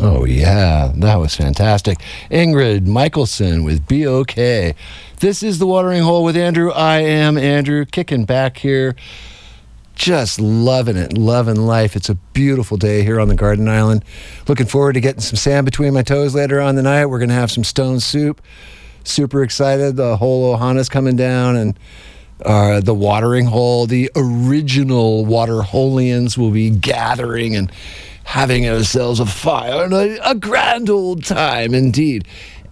Oh, yeah, that was fantastic. Ingrid Michaelson with Be Okay. This is The Watering Hole with Andrew. I am Andrew, kicking back here. Just loving it, loving life. It's a beautiful day here on the Garden Island. Looking forward to getting some sand between my toes later on the night. We're going to have some stone soup. Super excited. The whole Ohana's coming down, and the watering hole, the original water-holians will be gathering and having ourselves a fire and a grand old time indeed.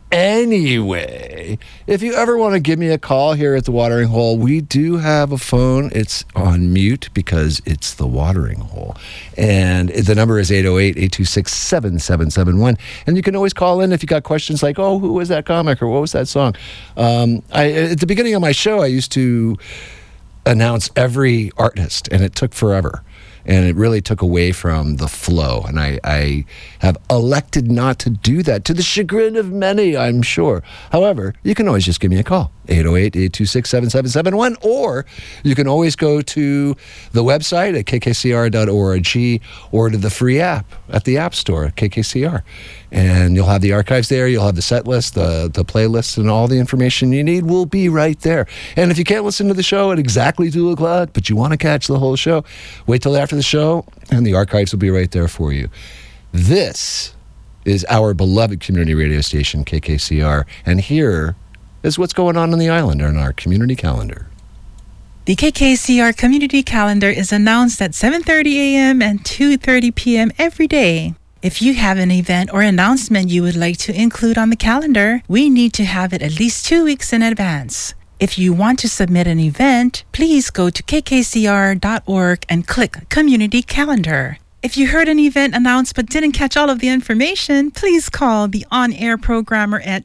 Anyway, if you ever want to give me a call here at the Watering Hole, we do have a phone. It's on mute because it's the Watering Hole. And the number is 808-826-7771. And you can always call in if you got questions like, oh, who was that comic or what was that song? At the beginning of my show, I used to announce every artist, and it took forever. And it really took away from the flow. And I have elected not to do that, to the chagrin of many, I'm sure. However, you can always just give me a call, 808-826-7771, or you can always go to the website at kkcr.org or to the free app at the App Store at KKCR. And you'll have the archives there. You'll have the set list, the playlists, and all the information you need will be right there. And if you can't listen to the show at exactly 2 o'clock, but you want to catch the whole show, wait till after the show, and the archives will be right there for you. This is our beloved community radio station, KKCR, and here is what's going on the island on our community calendar. The KKCR community calendar is announced at 7:30 a.m. and 2:30 p.m. every day. If you have an event or announcement you would like to include on the calendar, we need to have it at least 2 weeks in advance. If you want to submit an event, please go to kkcr.org and click Community Calendar. If you heard an event announced but didn't catch all of the information, please call the on-air programmer at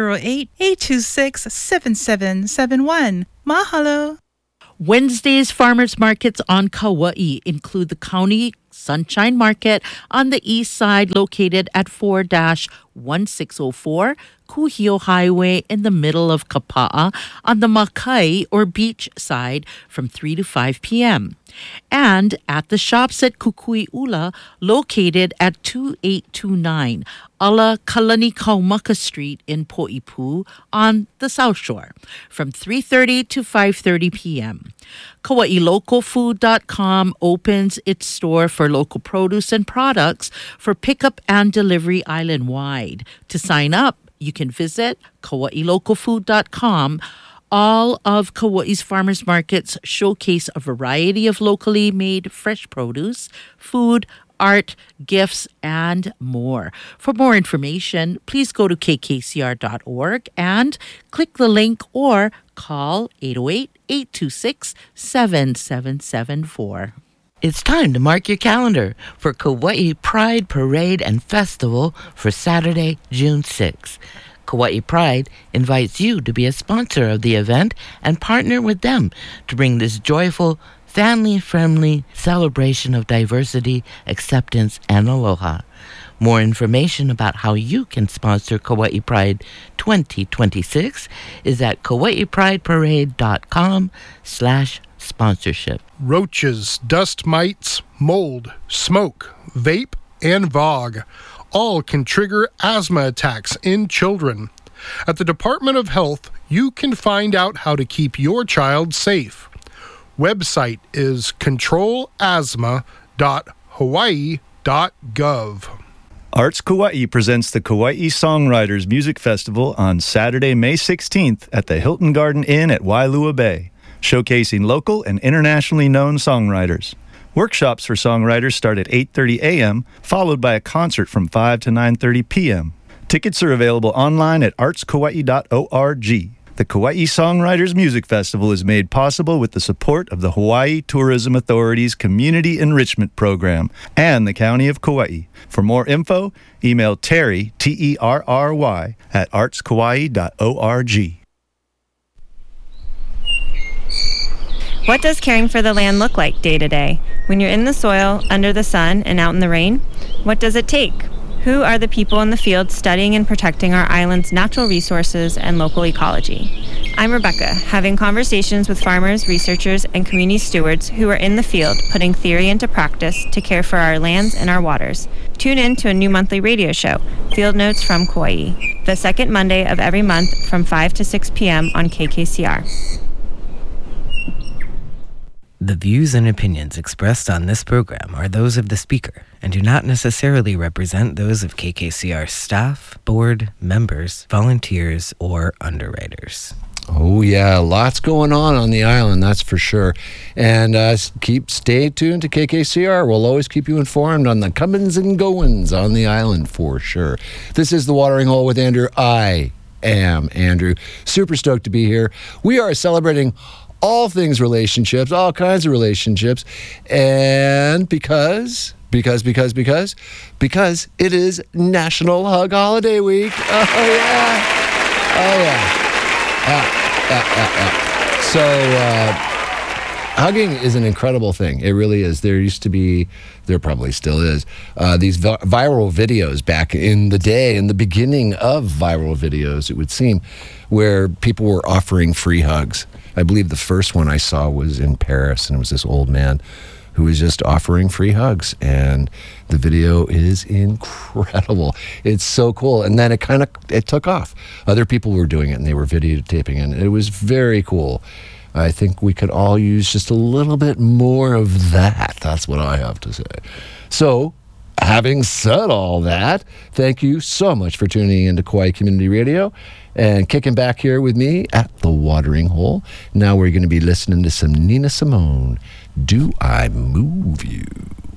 808-826-7771. Mahalo! Wednesday's farmers markets on Kauai include the County Sunshine Market on the east side located at 4-1604 Kuhio Highway in the middle of Kapa'a on the Makai or beach side from 3 to 5 p.m. And at the shops at Kukui'ula located at 2829 Ala Kalani-Kaumaka Street in Poipu on the South Shore from 3:30 to 5:30 p.m. KauaiLocalFood.com opens its store for local produce and products for pickup and delivery island-wide. To sign up, you can visit KauaiLocalFood.com. All of Kauai's farmers markets showcase a variety of locally made fresh produce, food, art, gifts, and more. For more information, please go to kkcr.org and click the link or call 808-826-7774. It's time to mark your calendar for Kauai Pride Parade and Festival for Saturday, June 6th. Kauai Pride invites you to be a sponsor of the event and partner with them to bring this joyful, family-friendly celebration of diversity, acceptance, and aloha. More information about how you can sponsor Kauai Pride 2026 is at kauaiprideparade.com/sponsorship. Roaches, dust mites, mold, smoke, vape, and VOG all can trigger asthma attacks in children. At the Department of Health, you can find out how to keep your child safe. Website is controlasthma.hawaii.gov. Arts Kauai presents the Kauai Songwriters Music Festival on Saturday, May 16th at the Hilton Garden Inn at Wailua Bay, showcasing local and internationally known songwriters. Workshops for songwriters start at 8:30 a.m., followed by a concert from 5 to 9:30 p.m. Tickets are available online at artskauai.org. The Kauai Songwriters Music Festival is made possible with the support of the Hawaii Tourism Authority's Community Enrichment Program and the County of Kauai. For more info, email Terry, Terry, at artskauai.org. What does caring for the land look like day to day? When you're in the soil, under the sun, and out in the rain? What does it take? Who are the people in the field studying and protecting our island's natural resources and local ecology? I'm Rebecca, having conversations with farmers, researchers, and community stewards who are in the field putting theory into practice to care for our lands and our waters. Tune in to a new monthly radio show, Field Notes from Kauai, the second Monday of every month from 5 to 6 p.m. on KKCR. The views and opinions expressed on this program are those of the speaker and do not necessarily represent those of KKCR staff, board, members, volunteers, or underwriters. Oh, yeah, lots going on the island, that's for sure. And stay tuned to KKCR. We'll always keep you informed on the comings and goings on the island for sure. This is The Watering Hole with Andrew. I am Andrew. Super stoked to be here. We are celebrating all things relationships, all kinds of relationships. And because it is National Hug Holiday Week. Oh, yeah. So, hugging is an incredible thing. It really is. There probably still is, these viral videos back in the day, in the beginning of viral videos, it would seem, where people were offering free hugs. I believe the first one I saw was in Paris, and it was this old man who was just offering free hugs, and the video is incredible. It's so cool. And then it took off. Other people were doing it, and they were videotaping it, and it was very cool. I think we could all use just a little bit more of that. That's what I have to say. So, having said all that, thank you so much for tuning into Kauai Community Radio and kicking back here with me at The Watering Hole. Now we're going to be listening to some Nina Simone, Do I Move You?